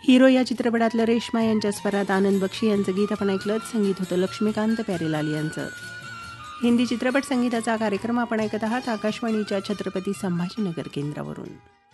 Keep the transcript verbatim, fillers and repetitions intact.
Hero या चित्रपटातलं रेश्मा यांच्या स्वरात आनंद बक्षी यांचं गीत आपण ऐकलं. संगीत होतं लक्ष्मीकांत प्यारेलाल यांचं. हिंदी चित्रपट संगीताचा कार्यक्रम आपण ऐकत आहात आकाशवाणीच्या छत्रपती संभाजीनगर केंद्रावरून.